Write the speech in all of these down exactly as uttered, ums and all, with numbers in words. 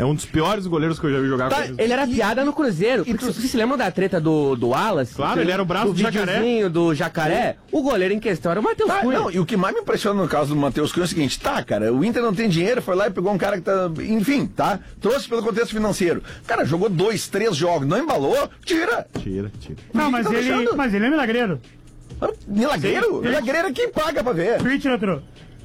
É um dos piores goleiros que eu já vi jogar. Tá, com ele era piada no Cruzeiro. E Porque tu... Vocês se lembram da treta do, do Wallace? Claro, ele era o braço do, do jacaré. do jacaré. O goleiro em questão era o Matheus Tá, Cunha. não, e o que mais me impressiona no caso do Matheus Cunha é o seguinte, tá, cara, o Inter não tem dinheiro, foi lá e pegou um cara que tá, enfim, tá, trouxe pelo contexto financeiro. Cara, jogou dois, três jogos, não embalou, tira. Tira, tira. Não, mas tá ele, deixando? mas ele é milagreiro. Milagreiro? Sim. Milagreiro é quem paga pra ver. Tweet, Letro.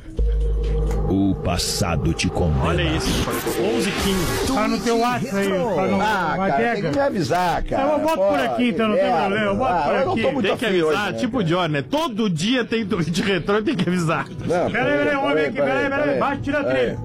O passado te condena. Olha isso, onze quinze. Tá no teu WhatsApp aí, tá no Ah, cara, tem que me avisar, cara. Eu boto Pô, por aqui, então, não tem merda. problema, eu boto Ah, por eu não aqui. tô muito Tem que afim avisar, hoje, né, tipo o Jorge, né? Todo dia tem tweet retrô, tem que avisar. Não, Peraí, peraí, vamos ver aqui, peraí, peraí, bate, tira a trilha.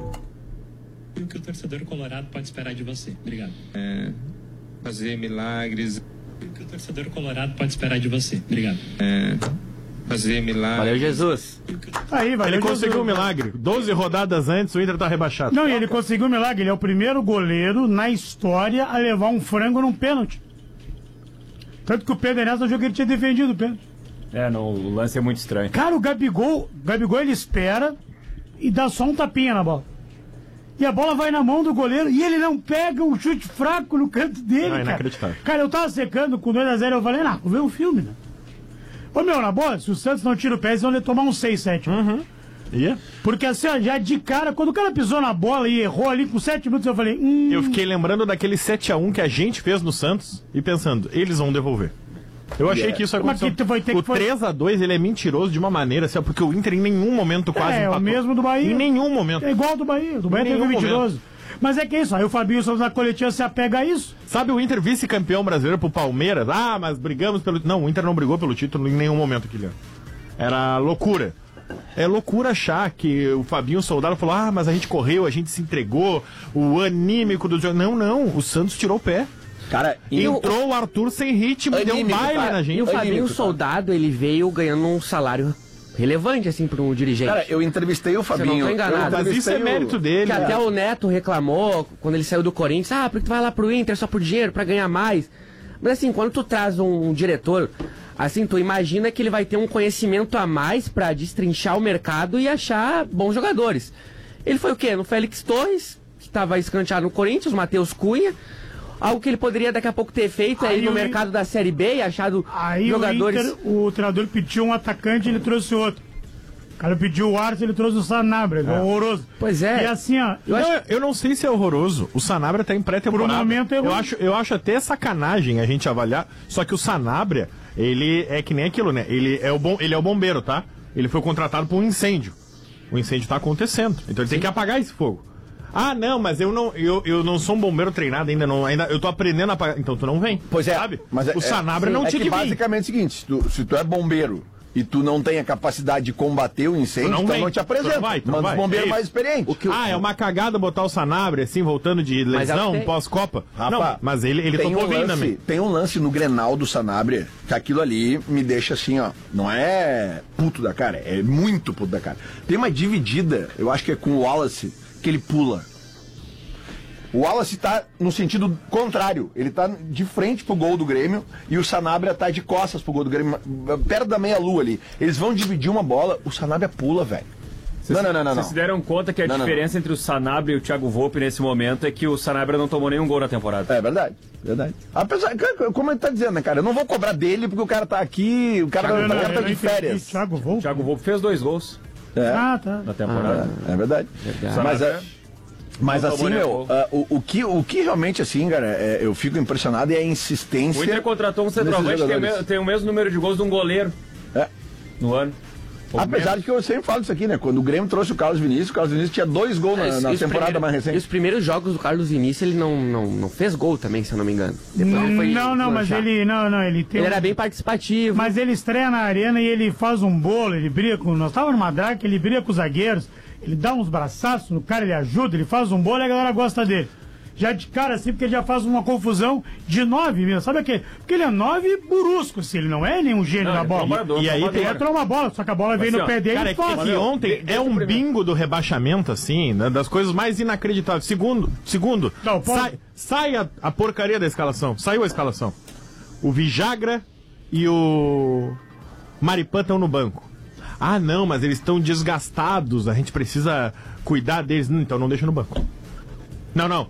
O que o torcedor colorado pode esperar de você? Obrigado. É, fazer milagres. O que o torcedor colorado pode esperar de você? Obrigado. É, fazer milagres. Valeu, Jesus. Aí, valeu, Ele conseguiu Jesus. um milagre. doze rodadas antes, o Inter tá rebaixado. Não, e ele conseguiu um milagre. Ele é o primeiro goleiro na história a levar um frango num pênalti. Tanto que o Pedro Ernesto achou que ele tinha defendido o pênalti. É, não, o lance é muito estranho. Cara, o Gabigol, o Gabigol ele espera e dá só um tapinha na bola. E a bola vai na mão do goleiro e ele não pega um chute fraco no canto dele, Não, é cara. inacreditável. Cara, eu tava secando com dois a zero, eu falei, não, vou ver um filme, né? Ô, meu, na boa, se o Santos não tira o pé, eles vão tomar um seis, sete. Uhum. Yeah. Porque assim, ó, já de cara, quando o cara pisou na bola e errou ali com sete minutos, eu falei, hum... Eu fiquei lembrando daquele sete a um que a gente fez no Santos e pensando, eles vão devolver. Eu achei Yeah. que isso Mas aconteceu. que tu vai ter O que foi- três a dois ele é mentiroso de uma maneira, assim, ó, porque o Inter em nenhum momento quase É, é o empatou. mesmo do Bahia. Em nenhum momento. É igual ao do Bahia, do Bahia Em teve nenhum mentiroso. Mas é que é isso, aí o Fabinho Souza na coletiva se apega a isso. Sabe o Inter vice-campeão brasileiro pro Palmeiras? Ah, mas brigamos pelo... Não, o Inter não brigou pelo título em nenhum momento aquele ano. Era loucura. É loucura achar que o Fabinho Soldado falou, ah, mas a gente correu, a gente se entregou, o anímico do jogo. Não, não, o Santos tirou o pé. Cara, e Entrou o Arthur sem ritmo e deu um Anímico, baile tá? na gente. E o Fabinho Anímico, tá? Soldado, ele veio ganhando um salário relevante, assim, para um dirigente. cara, eu entrevistei o Fabinho. não tô enganado. Mas isso é entrevistei o- mérito dele. Que né? até o Neto reclamou quando ele saiu do Corinthians, ah, porque tu vai lá pro Inter só por dinheiro, pra ganhar mais. Mas assim, quando tu traz um, um diretor, assim, tu imagina que ele vai ter um conhecimento a mais pra destrinchar o mercado e achar bons jogadores. Ele foi o quê? No Félix Torres, que tava escanteado no Corinthians, Matheus Cunha. Algo que ele poderia daqui a pouco ter feito aí, Aí no o mercado da Série B e achado Aí jogadores... o Inter, o treinador pediu um atacante e ele trouxe outro. O cara pediu o Arce, ele trouxe o Sanabria, é. horroroso. Pois é. E assim, ó, Eu, acho- eu não sei se é horroroso. O Sanabria tá em pré-temporada. Por um momento é eu ruim. acho, eu acho até sacanagem a gente avaliar. Só que o Sanabria, ele é que nem aquilo, né? Ele é o, bom, ele é o bombeiro, tá? Ele foi contratado por um incêndio. O incêndio tá acontecendo. Então ele tem que apagar esse fogo. Ah, não, mas eu não, eu, eu não sou um bombeiro treinado ainda, não, ainda. Eu tô aprendendo a apagar. Então tu não vem. Pois é, Sabe? mas é, o Sanabria é, não é tinha que que vir. basicamente é o seguinte, se tu, se tu é bombeiro e tu não tem a capacidade de combater o incêndio, Tu não então vem. não te apresenta. Tu não vai, tu não Manda os vai. bombeiros É mais isso. experientes. Ah, é uma cagada botar o Sanabria assim, voltando de Mas é o lesão, que tem. pós-Copa. Rapaz, Não, mas ele, ele tem topou um vir lance, também. Tem um lance no Grenal do Sanabria que aquilo ali me deixa assim, ó. Não é puto da cara, é muito puto da cara. Tem uma dividida, eu acho que é com o Wallace, que ele pula. O Wallace tá no sentido contrário. Ele tá de frente pro gol do Grêmio e o Sanabria tá de costas pro gol do Grêmio, perto da meia-lua ali. Eles vão dividir uma bola, o Sanabria pula, velho. Não, não, não, não. Vocês se deram conta que a Não, não, diferença entre o Sanabria e o Thiago Volpe nesse momento é que o Sanabria não tomou nenhum gol na temporada. É verdade, verdade. Apesar, como ele tá dizendo, né, cara? Eu não vou cobrar dele porque o cara tá aqui, o cara, Thiago, o não, cara eu tá não de entendi. férias. Thiago O Volpe? Thiago Volpe fez dois gols É, Ah, tá. na temporada. é, é verdade. Verdade. Mas, é, mas Não assim, tomou nenhum meu, gol. ah, o, o, que, o que realmente, assim, cara, é, eu fico impressionado é a insistência. O Inter contratou um centroavante que tem, o jogadores. me- tem o mesmo número de gols de um goleiro É. no ano. Ou Apesar menos. de que eu sempre falo isso aqui, né? Quando o Grêmio trouxe o Carlos Vinícius, o Carlos Vinícius tinha dois gols na, Mas na e os temporada primeiros- mais E recente. os primeiros jogos do Carlos Vinícius, ele não, não, não fez gol também, se eu não me engano. Depois ele foi Não, não, mas lanchar. ele. Não, não, ele tem. Ele um- era bem participativo. Mas ele estreia na arena e ele faz um bolo, ele briga com. Nós estávamos numa draga, ele briga com os zagueiros, ele dá uns braçaços no cara, ele ajuda, ele faz um bolo e a galera gosta dele. Já de cara assim, porque ele já faz uma confusão de nove mesmo. Sabe aquele? Porque ele é nove burusco, assim, ele não é nenhum gênio Não, da ele é bola. trombador, E aí trombador. tem- Ele entrou uma bola, só que a bola veio Assim, no ó, pé dele Cara, e é que, faz. que ontem é um bingo do rebaixamento, assim, né, das coisas mais inacreditáveis. Segundo, segundo Não, pode- sai, sai a, a porcaria da escalação. Saiu a escalação. O Vijagra e o Maripã estão no banco. Ah, não, mas eles estão desgastados, a gente precisa cuidar deles. Não, então não deixa no banco. Não, não,